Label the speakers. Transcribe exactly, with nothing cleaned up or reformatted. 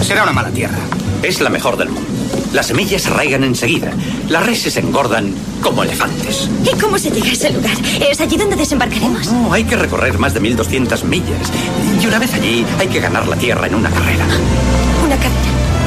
Speaker 1: Será una mala tierra.
Speaker 2: Es la mejor del mundo. Las semillas se arraigan enseguida. Las reses engordan como elefantes.
Speaker 3: ¿Y cómo se llega a ese lugar? ¿Es allí donde desembarcaremos?
Speaker 2: Oh, no, hay que recorrer más de mil doscientas millas. Y una vez allí hay que ganar la tierra en una carrera.
Speaker 3: ¿Una carrera?